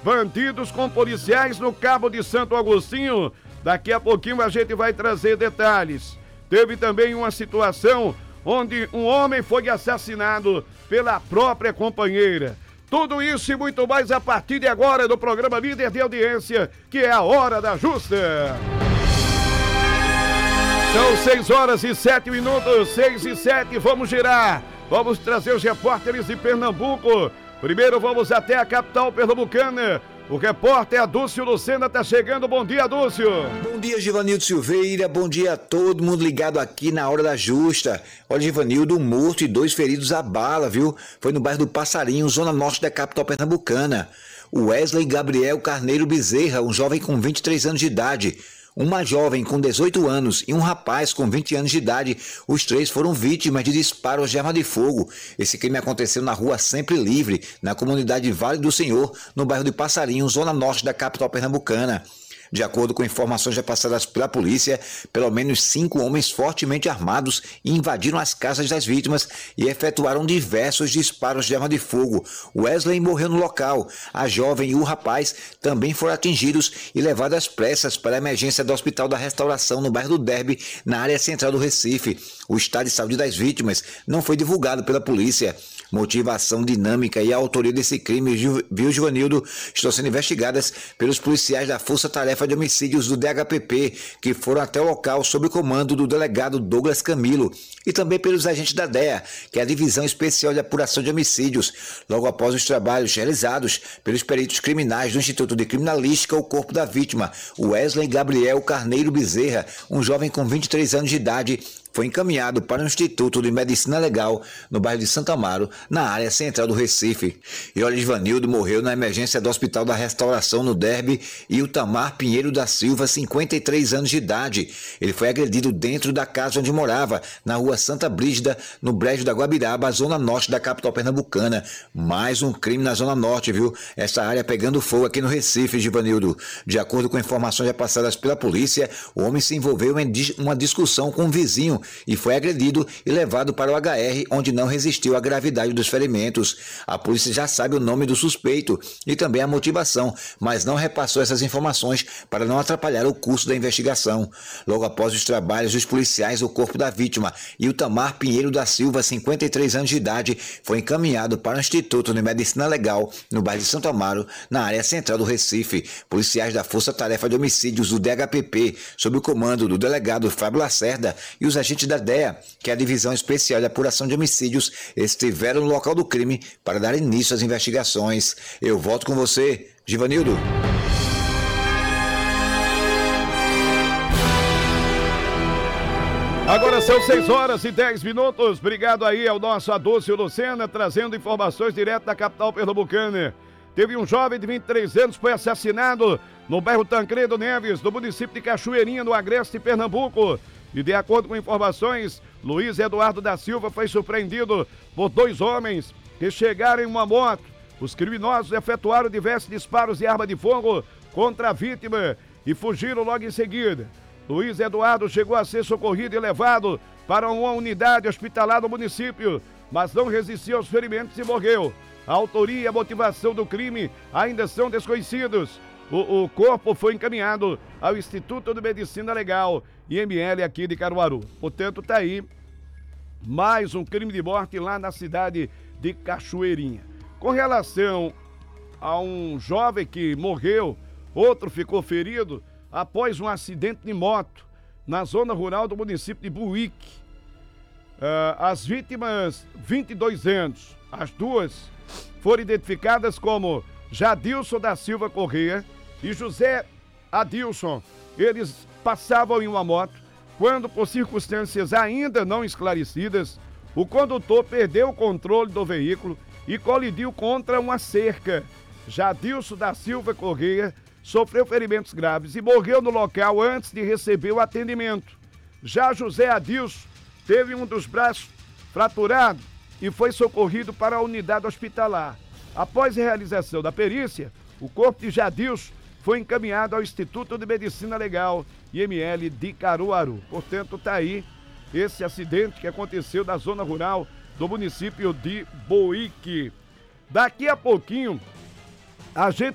bandidos com policiais no Cabo de Santo Agostinho. Daqui a pouquinho a gente vai trazer detalhes. Teve também uma situação onde um homem foi assassinado pela própria companheira. Tudo isso e muito mais a partir de agora do programa Líder de Audiência, que é a Hora da Justa. São 6h07, 6h07, vamos girar. Vamos trazer os repórteres de Pernambuco. Primeiro vamos até a capital pernambucana. O repórter Adúcio Lucena está chegando. Bom dia, Adúcio. Bom dia, Givanildo Silveira. Bom dia a todo mundo ligado aqui na Hora da Justa. Olha, Givanildo, um morto e 2 feridos à bala, viu? Foi no bairro do Passarinho, zona norte da capital pernambucana. O Wesley Gabriel Carneiro Bezerra, um jovem com 23 anos de idade, uma jovem com 18 anos e um rapaz com 20 anos de idade. Os 3 foram vítimas de disparos de arma de fogo. Esse crime aconteceu na rua Sempre Livre, na comunidade Vale do Senhor, no bairro de Passarinho, zona norte da capital pernambucana. De acordo com informações já passadas pela polícia, pelo menos 5 homens fortemente armados invadiram as casas das vítimas e efetuaram diversos disparos de arma de fogo. Wesley morreu no local. A jovem e o rapaz também foram atingidos e levados às pressas para a emergência do Hospital da Restauração, no bairro do Derby, na área central do Recife. O estado de saúde das vítimas não foi divulgado pela polícia. Motivação, dinâmica e a autoria desse crime, viu, Givanildo, estão sendo investigadas pelos policiais da Força Tarefa de Homicídios do DHPP, que foram até o local sob o comando do delegado Douglas Camilo, e também pelos agentes da DEA, que é a Divisão Especial de Apuração de Homicídios. Logo após os trabalhos realizados pelos peritos criminais do Instituto de Criminalística, o corpo da vítima, Wesley Gabriel Carneiro Bezerra, um jovem com 23 anos de idade, foi encaminhado para o Instituto de Medicina Legal, no bairro de Santo Amaro, na área central do Recife. E olha, Givanildo morreu na emergência do Hospital da Restauração, no Derby, e o Tamar Pinheiro da Silva, 53 anos de idade. Ele foi agredido dentro da casa onde morava, na rua Santa Brígida, no Brejo da Guabiraba, zona norte da capital pernambucana. Mais um crime na zona norte, viu? Essa área pegando fogo aqui no Recife, Givanildo. De acordo com informações já passadas pela polícia, o homem se envolveu em uma discussão com um vizinho e foi agredido e levado para o HR, onde não resistiu à gravidade dos ferimentos. A polícia já sabe o nome do suspeito e também a motivação, mas não repassou essas informações para não atrapalhar o curso da investigação. Logo após os trabalhos dos policiais, o corpo da vítima e o Tamar Pinheiro da Silva, 53 anos de idade, foi encaminhado para o Instituto de Medicina Legal, no bairro de Santo Amaro, na área central do Recife. Policiais da Força Tarefa de Homicídios do DHPP, sob o comando do delegado Fábio Lacerda, e os agentes da DEA, que é a Divisão Especial de Apuração de Homicídios, estiveram no local do crime para dar início às investigações. Eu volto com você, Givanildo. Agora são 6h10. Obrigado aí ao nosso Adúcio Lucena, trazendo informações direto da capital pernambucana. Teve um jovem de 23 anos que foi assassinado no bairro Tancredo Neves, no município de Cachoeirinha, no Agreste, Pernambuco. E de acordo com informações, Luiz Eduardo da Silva foi surpreendido por 2 homens que chegaram em uma moto. Os criminosos efetuaram diversos disparos de arma de fogo contra a vítima e fugiram logo em seguida. Luiz Eduardo chegou a ser socorrido e levado para uma unidade hospitalar do município, mas não resistiu aos ferimentos e morreu. A autoria e a motivação do crime ainda são desconhecidos. O corpo foi encaminhado ao Instituto de Medicina Legal, IML, aqui de Caruaru. Portanto, está aí mais um crime de morte lá na cidade de Cachoeirinha. Com relação a um jovem que morreu, outro ficou ferido após um acidente de moto na zona rural do município de Buíque. As vítimas, 22 anos. As duas foram identificadas como Jadilson da Silva Corrêa e José Adilson. Eles passavam em uma moto quando, por circunstâncias ainda não esclarecidas, o condutor perdeu o controle do veículo e colidiu contra uma cerca. Jadilson da Silva Corrêa sofreu ferimentos graves e morreu no local antes de receber o atendimento. Já José Adilson teve um dos braços fraturado e foi socorrido para a unidade hospitalar. Após a realização da perícia, o corpo de Jadilson foi encaminhado ao Instituto de Medicina Legal, IML, de Caruaru. Portanto, está aí esse acidente que aconteceu na zona rural do município de Buíque. Daqui a pouquinho, a gente